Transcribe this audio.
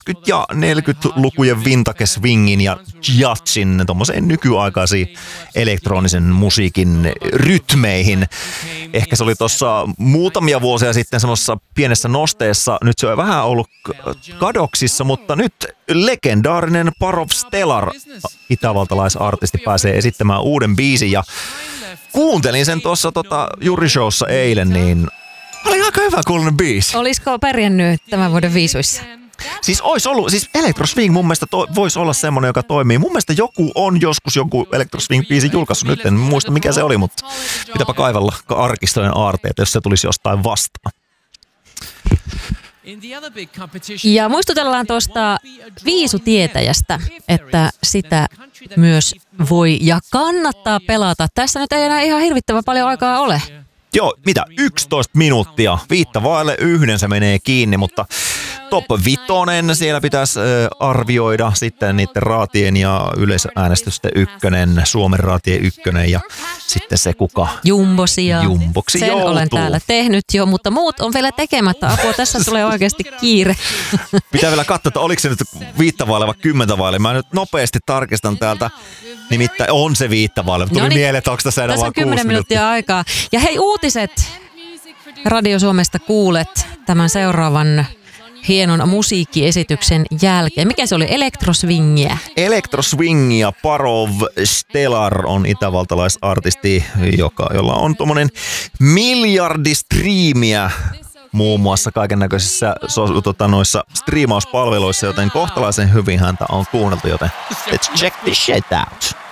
ja 40-lukujen vintage swingin ja jazzin tommoseen nykyaikaisiin elektronisen musiikin rytmeihin. Ehkä se oli tuossa muutamia vuosia sitten semmoisessa pienessä nosteessa. Nyt se on vähän ollut kadoksissa, mutta nyt legendaarinen Parov Stelar, itävaltalaisartisti, pääsee esittämään uuden biisin. Ja kuuntelin sen tuossa Juri-showssa eilen, niin oli aika hyvä kuulonen biisi. Olisiko pärjännyt tämän vuoden viisuissa? Siis Electro Swing mun mielestä voisi olla semmoinen, joka toimii. Mun mielestä joku on joskus joku Electro Swing-biisi julkaissut. Nyt en muista mikä se oli, mutta pitääpä kaivella arkistojen aarteet, jos se tulisi jostain vastaan. Ja muistutellaan tuosta viisutietäjästä, että sitä myös voi ja kannattaa pelata. Tässä nyt ei enää ihan hirvittävän paljon aikaa ole. Joo, 11 minuuttia. 1:05 se menee kiinni, mutta top 5 siellä pitäisi arvioida sitten niiden raatien ja yleisöäänestysten 1, Suomen raatien 1 ja sitten se kuka Jumboksi sen joutuu. Olen täällä tehnyt jo, mutta muut on vielä tekemättä. Apua, tässä tulee oikeasti kiire. Pitää vielä katsoa, että oliko se nyt 5 vai 10 vaille. Mä nyt nopeasti tarkistan täältä. Nimittäin on se 5 vaille. Tuli mieleen, että onko tässä enää vaan 6 10 minuuttia aikaa. Ja hei, uutiset Radio Suomesta kuulet tämän seuraavan hienon musiikkiesityksen jälkeen. Mikä se oli? Elektroswingiä? Elektroswingia. Parov Stelar on itävaltalaisartisti, jolla on tommonen miljardi striimiä muun muassa kaikennäköisissä noissa striimauspalveluissa, joten kohtalaisen hyvin häntä on kuunneltu, joten let's check this shit out.